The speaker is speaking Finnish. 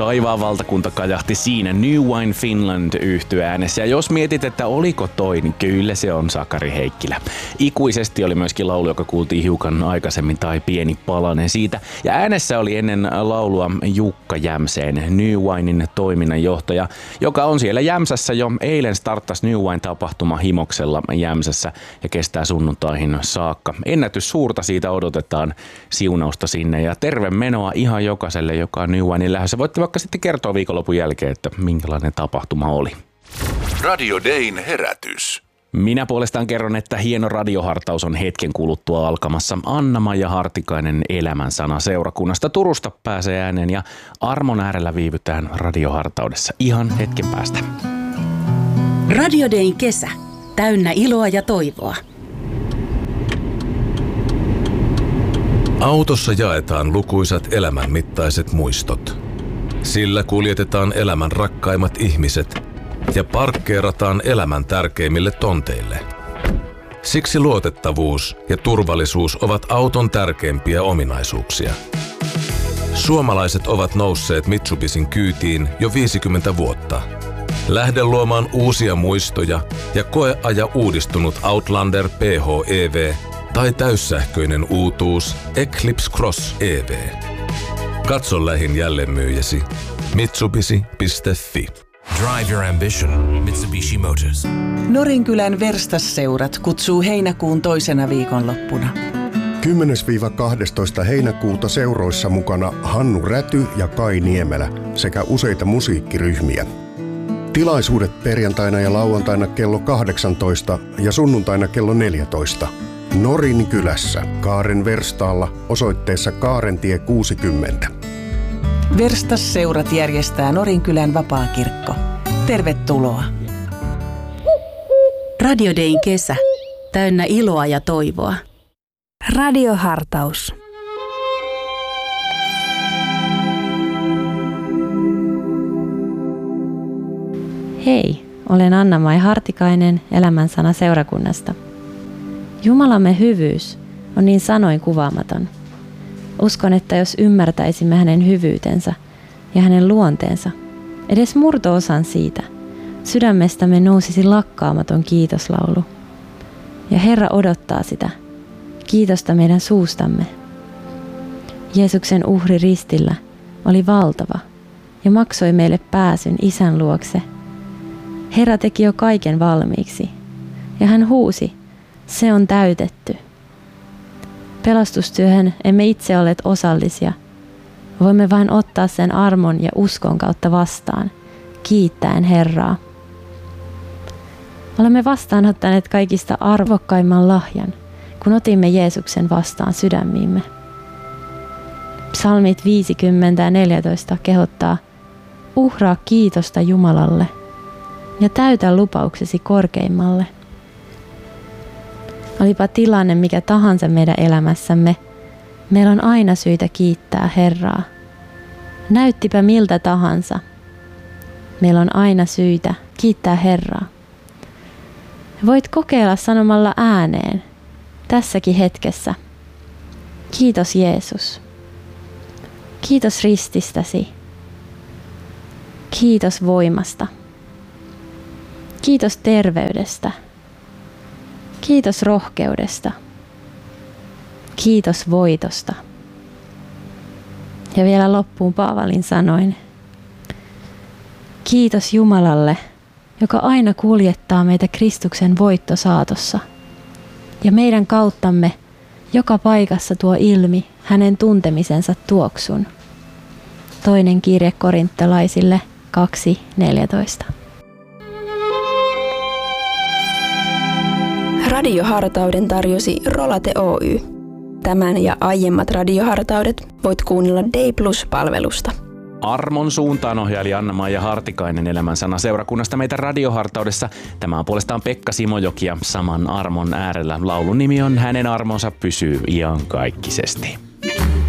Taivaan valtakunta kajahti siinä New Wine Finland -yhtyeäänessä. Ja jos mietit, että oliko toi, niin kyllä se on Sakari Heikkilä. Ikuisesti oli myöskin laulu, joka kuultiin hiukan aikaisemmin, tai pieni palanen siitä. Ja äänessä oli ennen laulua Jukka Jämseen, New Winein toiminnanjohtaja, joka on siellä Jämsässä jo. Eilen starttasi New Wine-tapahtuma Himoksella Jämsässä ja kestää sunnuntaihin saakka. Ennätys suurta, siitä odotetaan siunausta sinne ja terve menoa ihan jokaiselle, joka on New Winein lähdössä. Voitte vaikka sitten kertoa viikonlopun jälkeen, että minkälainen tapahtuma oli. Radio Dayn herätys. Minä puolestaan kerron, että hieno radiohartaus on hetken kuluttua alkamassa. Anna-Maija Hartikainen Elämänsana seurakunnasta Turusta pääsee ääneen ja armon äärellä viivytään radiohartaudessa ihan hetken päästä. Radio Dayn kesä. Täynnä iloa ja toivoa. Autossa jaetaan lukuisat elämänmittaiset muistot. Sillä kuljetetaan elämän rakkaimmat ihmiset ja parkkeerataan elämän tärkeimmille tonteille. Siksi luotettavuus ja turvallisuus ovat auton tärkeimpiä ominaisuuksia. Suomalaiset ovat nousseet Mitsubishin kyytiin jo 50 vuotta. Lähde luomaan uusia muistoja ja koeaja uudistunut Outlander PHEV tai täyssähköinen uutuus Eclipse Cross EV. Katso lähin jälleenmyyjäsi mitsubishi.fi. Drive your ambition. Mitsubishi Motors. Norinkylän Verstasseurat kutsuu heinäkuun toisena viikonloppuna. 10-12 heinäkuuta seuroissa mukana Hannu Räty ja Kai Niemelä sekä useita musiikkiryhmiä. Tilaisuudet perjantaina ja lauantaina kello 18 ja sunnuntaina kello 14. Norinkylässä Kaaren Verstaalla osoitteessa Kaarentie 60. Verstasseurat järjestää Norinkylän vapaakirkko. Tervetuloa. Radio Dayn kesä. Täynnä iloa ja toivoa. Radiohartaus. Hei, olen Anna-Maija Hartikainen Elämänsana seurakunnasta. Jumalamme hyvyys on niin sanoin kuvaamaton. Uskon, että jos ymmärtäisimme hänen hyvyytensä ja hänen luonteensa, edes murto-osan siitä, sydämestämme nousisi lakkaamaton kiitoslaulu. Ja Herra odottaa sitä, kiitosta meidän suustamme. Jeesuksen uhri ristillä oli valtava ja maksoi meille pääsyn Isän luokse. Herra teki jo kaiken valmiiksi ja hän huusi, se on täytetty. Pelastustyöhön emme itse olleet osallisia. Voimme vain ottaa sen armon ja uskon kautta vastaan, kiittäen Herraa. Olemme vastaanottaneet kaikista arvokkaimman lahjan, kun otimme Jeesuksen vastaan sydämiimme. Psalmit 50 ja 14 kehottaa, uhraa kiitosta Jumalalle ja täytä lupauksesi korkeimmalle. Olipa tilanne mikä tahansa meidän elämässämme, meillä on aina syytä kiittää Herraa. Näyttipä miltä tahansa, meillä on aina syytä kiittää Herraa. Voit kokeilla sanomalla ääneen tässäkin hetkessä. Kiitos Jeesus. Kiitos rististäsi. Kiitos voimasta. Kiitos terveydestä. Kiitos rohkeudesta. Kiitos voitosta. Ja vielä loppuun Paavalin sanoin. Kiitos Jumalalle, joka aina kuljettaa meitä Kristuksen voittosaatossa. Ja meidän kauttamme joka paikassa tuo ilmi hänen tuntemisensa tuoksun. Toinen kirje korintolaisille 2.14. Radiohartauden tarjosi Rolate Oy. Tämän ja aiemmat radiohartaudet voit kuunnella Day Plus-palvelusta. Armon suuntaan ohjaili Anna-Maija Hartikainen Elämänsana seurakunnasta meitä radiohartaudessa. Tämä on puolestaan Pekka Simojoki ja saman armon äärellä. Laulun nimi on Hänen armonsa pysyy iankaikkisesti.